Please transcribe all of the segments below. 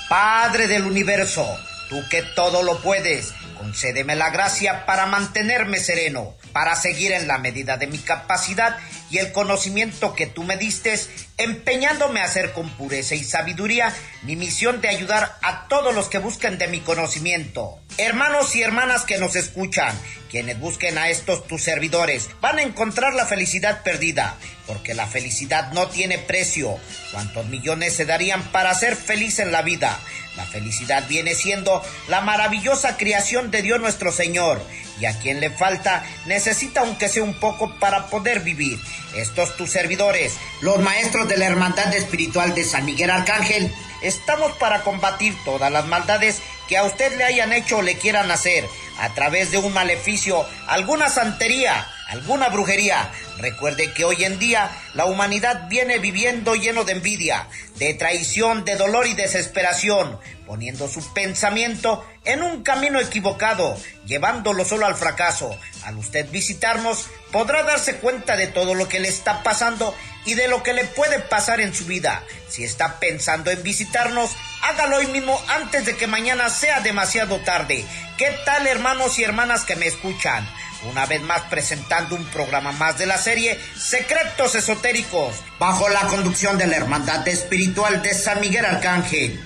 Padre del universo, tú que todo lo puedes, concédeme la gracia para mantenerme sereno, para seguir en la medida de mi capacidad y el conocimiento que tú me diste, empeñándome a hacer con pureza y sabiduría mi misión de ayudar a todos los que busquen de mi conocimiento. Hermanos y hermanas que nos escuchan, quienes busquen a estos tus servidores, van a encontrar la felicidad perdida, porque la felicidad no tiene precio. ¿Cuántos millones se darían para ser feliz en la vida? La felicidad viene siendo la maravillosa creación de Dios nuestro Señor, y a quien le falta necesita aunque sea un poco para poder vivir. Estos tus servidores, los maestros de la Hermandad Espiritual de San Miguel Arcángel, estamos para combatir todas las maldades que a usted le hayan hecho o le quieran hacer, a través de un maleficio, alguna santería, alguna brujería. Recuerde que hoy en día la humanidad viene viviendo lleno de envidia, de traición, de dolor y desesperación, poniendo su pensamiento en un camino equivocado, llevándolo solo al fracaso. Al usted visitarnos, podrá darse cuenta de todo lo que le está pasando y de lo que le puede pasar en su vida. Si está pensando en visitarnos, hágalo hoy mismo antes de que mañana sea demasiado tarde. ¿Qué tal, hermanos y hermanas que me escuchan? Una vez más presentando un programa más de la serie Secretos Esotéricos, bajo la conducción de la Hermandad Espiritual de San Miguel Arcángel.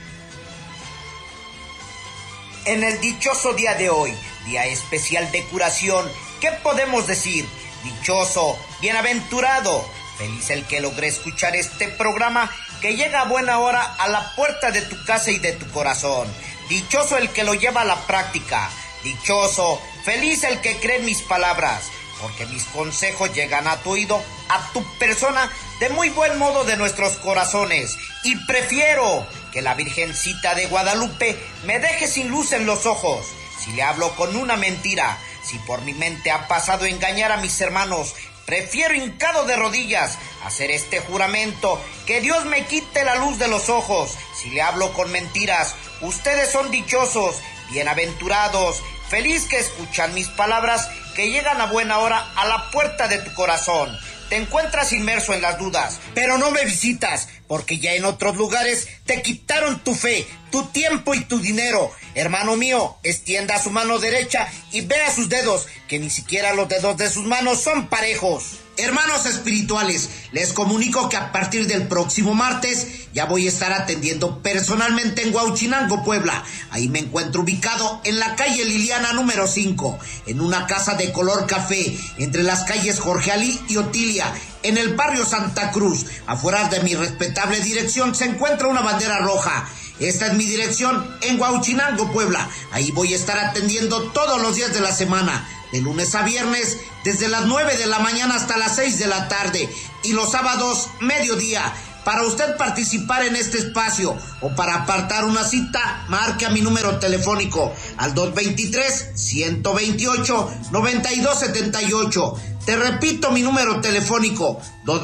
En el dichoso día de hoy, día especial de curación, ¿qué podemos decir? Dichoso, bienaventurado, feliz el que logré escuchar este programa que llega a buena hora a la puerta de tu casa y de tu corazón. Dichoso el que lo lleva a la práctica. Dichoso, feliz el que cree en mis palabras, porque mis consejos llegan a tu oído, a tu persona, de muy buen modo de nuestros corazones. Y prefiero que la Virgencita de Guadalupe me deje sin luz en los ojos, si le hablo con una mentira. Si por mi mente ha pasado engañar a mis hermanos, prefiero hincado de rodillas hacer este juramento, que Dios me quite la luz de los ojos. Si le hablo con mentiras, ustedes son dichosos, bienaventurados, feliz que escuchan mis palabras que llegan a buena hora a la puerta de tu corazón. Te encuentras inmerso en las dudas, pero no me visitas, porque ya en otros lugares te quitaron tu fe, tu tiempo y tu dinero. Hermano mío, extienda su mano derecha y vea sus dedos, que ni siquiera los dedos de sus manos son parejos. Hermanos espirituales, les comunico que a partir del próximo martes ya voy a estar atendiendo personalmente en Huauchinango, Puebla. Ahí me encuentro ubicado en la calle Liliana número 5, en una casa de color café, entre las calles Jorge Alí y Otilia, en el barrio Santa Cruz. Afuera de mi respetable dirección se encuentra una bandera roja. Esta es mi dirección en Huauchinango, Puebla. Ahí voy a estar atendiendo todos los días de la semana, de lunes a viernes, desde las 9 de la mañana hasta las 6 de la tarde, y los sábados, mediodía. Para usted participar en este espacio o para apartar una cita, marque a mi número telefónico al 223-128-9278. Te repito mi número telefónico,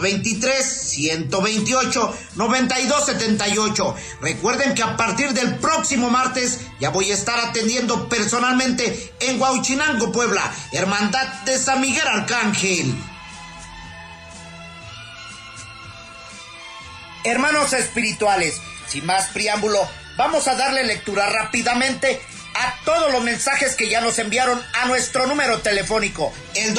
223-128-9278. Recuerden que a partir del próximo martes ya voy a estar atendiendo personalmente en Huauchinango, Puebla, Hermandad de San Miguel Arcángel. Hermanos espirituales, sin más preámbulo, vamos a darle lectura rápidamente a todos los mensajes que ya nos enviaron a nuestro número telefónico, el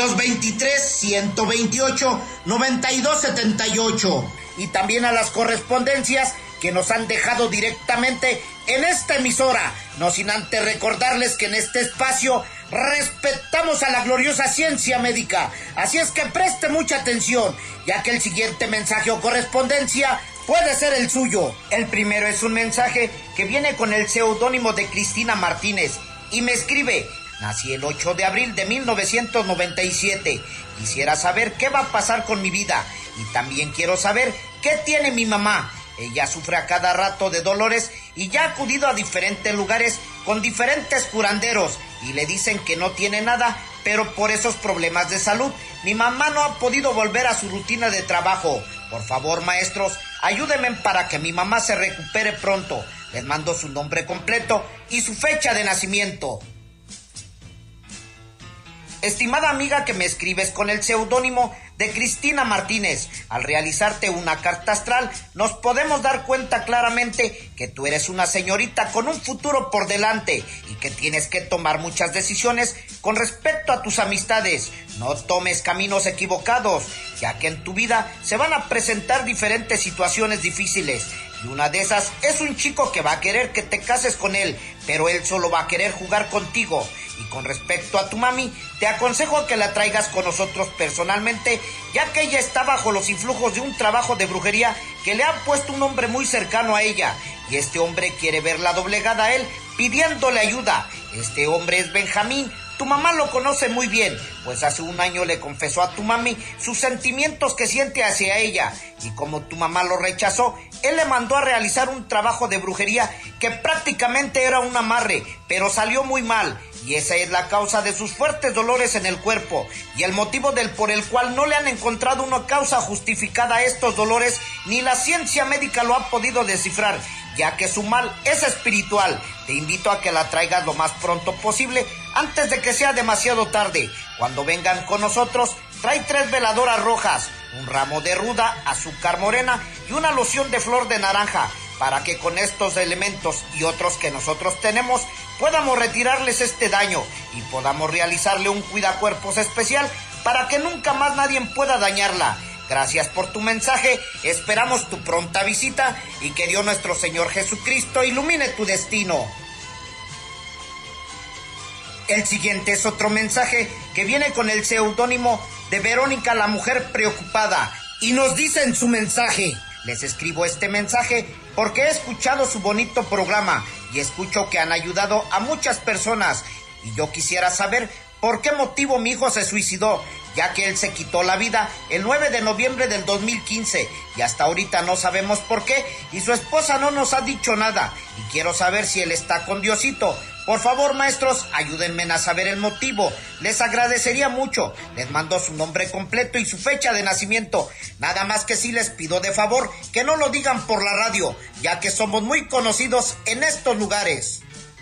223-128-9278, y también a las correspondencias que nos han dejado directamente en esta emisora, no sin antes recordarles que en este espacio respetamos a la gloriosa ciencia médica, así es que preste mucha atención, ya que el siguiente mensaje o correspondencia puede ser el suyo. El primero es un mensaje que viene con el seudónimo de Cristina Martínez y me escribe: nací el 8 de abril de 1997. Quisiera saber qué va a pasar con mi vida y también quiero saber qué tiene mi mamá. Ella sufre a cada rato de dolores y ya ha acudido a diferentes lugares con diferentes curanderos y le dicen que no tiene nada, pero por esos problemas de salud mi mamá no ha podido volver a su rutina de trabajo. Por favor, maestros, ayúdenme para que mi mamá se recupere pronto. Les mando su nombre completo y su fecha de nacimiento. Estimada amiga que me escribes con el seudónimo de Cristina Martínez, al realizarte una carta astral nos podemos dar cuenta claramente que tú eres una señorita con un futuro por delante y que tienes que tomar muchas decisiones con respecto a tus amistades. No tomes caminos equivocados, ya que en tu vida se van a presentar diferentes situaciones difíciles. Y una de esas es un chico que va a querer que te cases con él, pero él solo va a querer jugar contigo. Y con respecto a tu mami, te aconsejo que la traigas con nosotros personalmente, ya que ella está bajo los influjos de un trabajo de brujería que le ha puesto un hombre muy cercano a ella. Y este hombre quiere verla doblegada a él, pidiéndole ayuda. Este hombre es Benjamín. Tu mamá lo conoce muy bien, pues hace un año le confesó a tu mami sus sentimientos que siente hacia ella. Y como tu mamá lo rechazó, él le mandó a realizar un trabajo de brujería que prácticamente era un amarre, pero salió muy mal. Y esa es la causa de sus fuertes dolores en el cuerpo y el motivo por el cual no le han encontrado una causa justificada a estos dolores, ni la ciencia médica lo ha podido descifrar, ya que su mal es espiritual. Te invito a que la traigas lo más pronto posible, antes de que sea demasiado tarde. Cuando vengan con nosotros, trae 3 veladoras rojas, un ramo de ruda, azúcar morena y una loción de flor de naranja, para que con estos elementos y otros que nosotros tenemos podamos retirarles este daño y podamos realizarle un cuidacuerpos especial para que nunca más nadie pueda dañarla. Gracias por tu mensaje, esperamos tu pronta visita y que Dios nuestro Señor Jesucristo ilumine tu destino. El siguiente es otro mensaje que viene con el seudónimo de Verónica, la mujer preocupada, y nos dice en su mensaje: les escribo este mensaje porque he escuchado su bonito programa y escucho que han ayudado a muchas personas, y yo quisiera saber por qué motivo mi hijo se suicidó, ya que él se quitó la vida el 9 de noviembre del 2015 y hasta ahorita no sabemos por qué, y su esposa no nos ha dicho nada, y quiero saber si él está con Diosito. Por favor, maestros, ayúdenme a saber el motivo. Les agradecería mucho. Les mando su nombre completo y su fecha de nacimiento. Nada más que sí les pido de favor que no lo digan por la radio, ya que somos muy conocidos en estos lugares.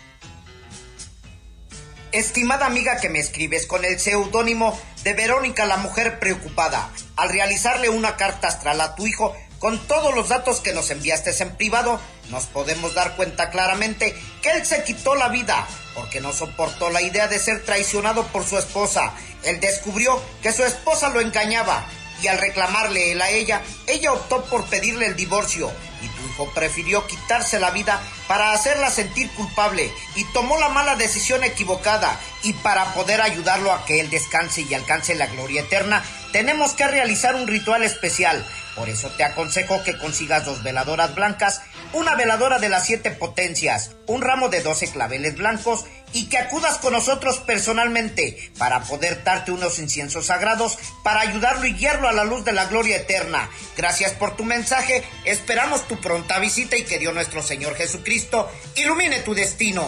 Estimada amiga que me escribes con el seudónimo de Verónica, la mujer preocupada, al realizarle una carta astral a tu hijo, con todos los datos que nos enviaste en privado, nos podemos dar cuenta claramente que él se quitó la vida porque no soportó la idea de ser traicionado por su esposa. Él descubrió que su esposa lo engañaba y al reclamarle él a ella optó por pedirle el divorcio, y tu hijo prefirió quitarse la vida para hacerla sentir culpable y tomó la mala decisión equivocada. Y para poder ayudarlo a que él descanse y alcance la gloria eterna, tenemos que realizar un ritual especial. Por eso te aconsejo que consigas 2 veladoras blancas, una veladora de las 7 potencias, un ramo de 12 claveles blancos, y que acudas con nosotros personalmente para poder darte unos inciensos sagrados para ayudarlo y guiarlo a la luz de la gloria eterna. Gracias por tu mensaje, esperamos tu pronta visita y que Dios nuestro Señor Jesucristo ilumine tu destino.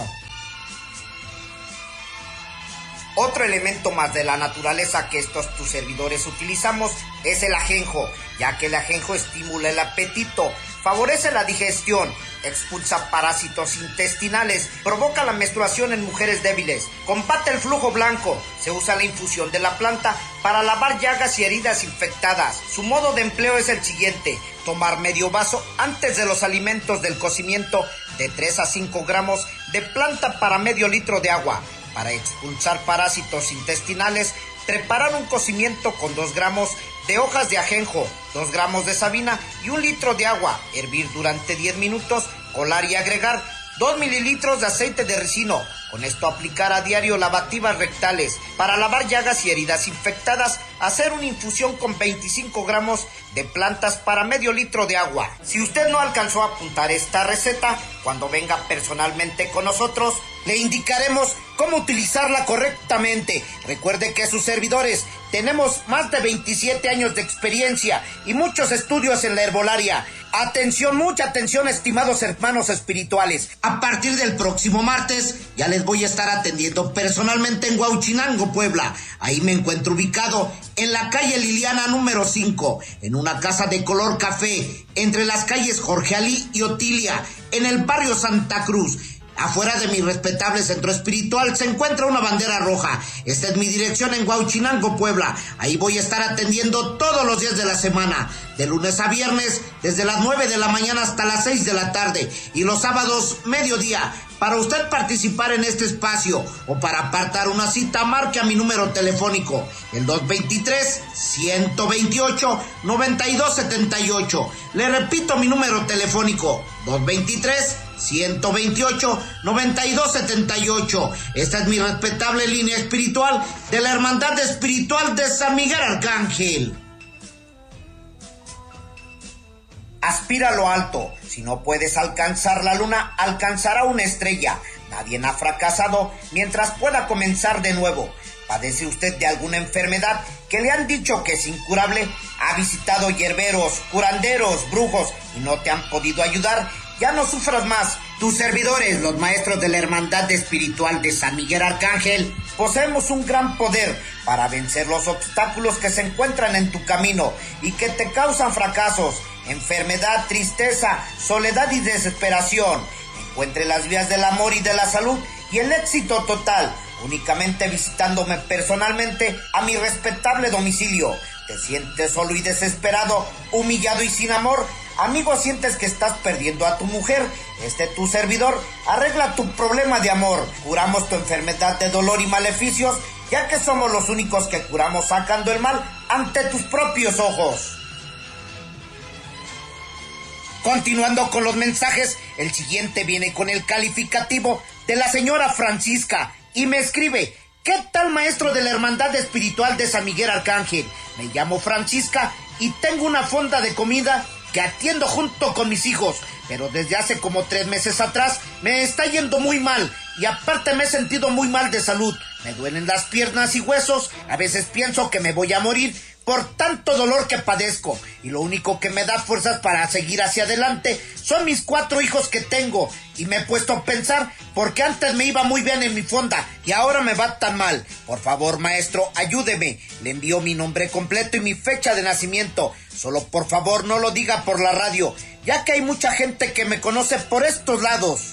Otro elemento más de la naturaleza que tus servidores utilizamos es el ajenjo, ya que el ajenjo estimula el apetito, favorece la digestión, expulsa parásitos intestinales, provoca la menstruación en mujeres débiles, combate el flujo blanco. Se usa la infusión de la planta para lavar llagas y heridas infectadas. Su modo de empleo es el siguiente: tomar medio vaso antes de los alimentos del cocimiento de 3 a 5 gramos de planta para medio litro de agua. Para expulsar parásitos intestinales, preparar un cocimiento con 2 gramos de hojas de ajenjo, 2 gramos de sabina y 1 litro de agua. Hervir durante 10 minutos, colar y agregar 2 mililitros de aceite de ricino. Con esto aplicar a diario lavativas rectales. Para lavar llagas y heridas infectadas, hacer una infusión con 25 gramos de plantas para medio litro de agua. Si usted no alcanzó a apuntar esta receta, cuando venga personalmente con nosotros, le indicaremos cómo utilizarla correctamente. Recuerde que sus servidores tenemos más de 27 años de experiencia y muchos estudios en la herbolaria. Atención, mucha atención, estimados hermanos espirituales. A partir del próximo martes ya les voy a estar atendiendo personalmente en Huauchinango, Puebla. Ahí me encuentro ubicado en la calle Liliana número 5, en una casa de color café, entre las calles Jorge Alí y Otilia, en el barrio Santa Cruz. Afuera de mi respetable centro espiritual se encuentra una bandera roja. Esta es mi dirección en Huauchinango, Puebla. Ahí voy a estar atendiendo todos los días de la semana, de lunes a viernes, desde las 9 de la mañana hasta las 6 de la tarde, y los sábados, mediodía. Para usted participar en este espacio o para apartar una cita, marque a mi número telefónico, el 223-128-9278. Le repito mi número telefónico, 223-128-9278. Esta es mi respetable línea espiritual de la Hermandad Espiritual de San Miguel Arcángel. Aspira a lo alto. Si no puedes alcanzar la luna, alcanzará una estrella. Nadie ha fracasado mientras pueda comenzar de nuevo. ¿Padece usted de alguna enfermedad que le han dicho que es incurable? ¿Ha visitado hierberos, curanderos, brujos y no te han podido ayudar? Ya no sufras más. Tus servidores, los maestros de la Hermandad Espiritual de San Miguel Arcángel, poseemos un gran poder para vencer los obstáculos que se encuentran en tu camino y que te causan fracasos, enfermedad, tristeza, soledad y desesperación. Encuentre las vías del amor y de la salud y el éxito total únicamente visitándome personalmente a mi respetable domicilio. ¿Te sientes solo y desesperado, humillado y sin amor? Amigo, sientes que estás perdiendo a tu mujer. Tu servidor arregla tu problema de amor. Curamos tu enfermedad de dolor y maleficios, ya que somos los únicos que curamos sacando el mal ante tus propios ojos. Continuando con los mensajes, el siguiente viene con el calificativo de la señora Francisca y me escribe: ¿qué tal, maestro de la Hermandad Espiritual de San Miguel Arcángel? Me llamo Francisca y tengo una fonda de comida que atiendo junto con mis hijos, pero desde hace como 3 meses atrás me está yendo muy mal y aparte me he sentido muy mal de salud. Me duelen las piernas y huesos, a veces pienso que me voy a morir por tanto dolor que padezco, y lo único que me da fuerzas para seguir hacia adelante son mis 4 hijos que tengo, y me he puesto a pensar porque antes me iba muy bien en mi fonda y ahora me va tan mal. Por favor, maestro, ayúdeme. Le envío mi nombre completo y mi fecha de nacimiento. Solo por favor no lo diga por la radio, ya que hay mucha gente que me conoce por estos lados.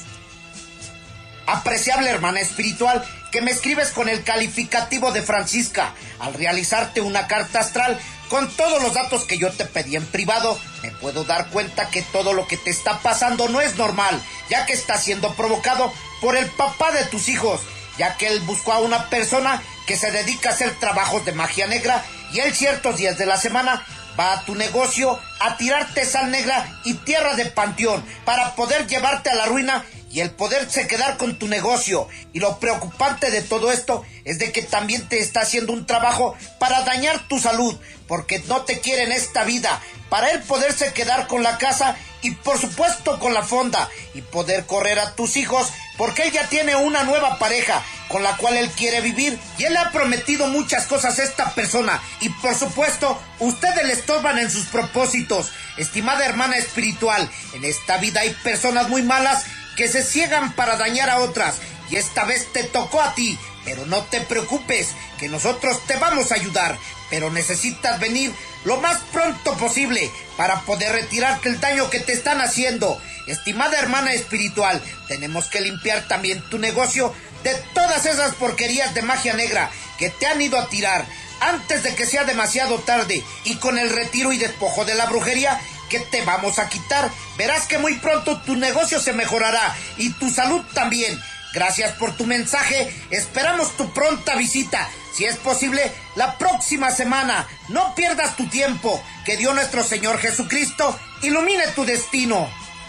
Apreciable hermana espiritual, que me escribes con el calificativo de Francisca, al realizarte una carta astral con todos los datos que yo te pedí en privado, me puedo dar cuenta que todo lo que te está pasando no es normal, ya que está siendo provocado por el papá de tus hijos, ya que él buscó a una persona que se dedica a hacer trabajos de magia negra y él ciertos días de la semana va a tu negocio a tirarte sal negra y tierra de panteón para poder llevarte a la ruina y el poderse quedar con tu negocio. Y lo preocupante de todo esto es de que también te está haciendo un trabajo para dañar tu salud, porque no te quiere en esta vida, para él poderse quedar con la casa y por supuesto con la fonda y poder correr a tus hijos, porque él ya tiene una nueva pareja con la cual él quiere vivir y él le ha prometido muchas cosas a esta persona y por supuesto ustedes le estorban en sus propósitos. Estimada hermana espiritual, en esta vida hay personas muy malas que se ciegan para dañar a otras y esta vez te tocó a ti, pero no te preocupes, que nosotros te vamos a ayudar, pero necesitas venir lo más pronto posible para poder retirarte el daño que te están haciendo. Estimada hermana espiritual, tenemos que limpiar también tu negocio de todas esas porquerías de magia negra que te han ido a tirar antes de que sea demasiado tarde, y con el retiro y despojo de la brujería que te vamos a quitar, verás que muy pronto tu negocio se mejorará y tu salud también. Gracias por tu mensaje, esperamos tu pronta visita, si es posible, la próxima semana. No pierdas tu tiempo, que Dios nuestro Señor Jesucristo ilumine tu destino.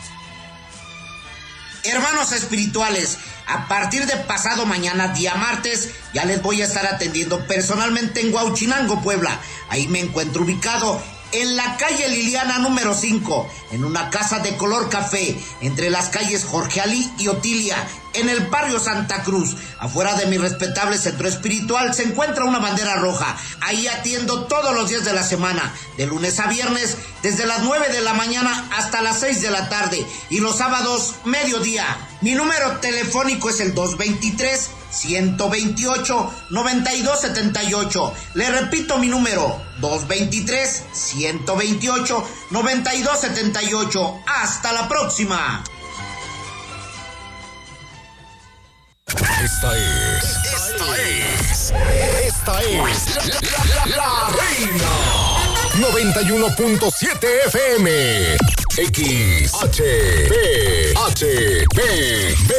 Hermanos espirituales, a partir de pasado mañana, día martes, ya les voy a estar atendiendo personalmente en Huauchinango, Puebla. Ahí me encuentro ubicado en la calle Liliana número 5, en una casa de color café, entre las calles Jorge Alí y Otilia, en el barrio Santa Cruz. Afuera de mi respetable centro espiritual se encuentra una bandera roja. Ahí atiendo todos los días de la semana, de lunes a viernes, desde las 9 de la mañana hasta las 6 de la tarde, y los sábados, mediodía. Mi número telefónico es el 223-128-9278. Le repito mi número, 223-128-9278. Hasta la próxima. Esta es la Reina 91.7 FM XHPHB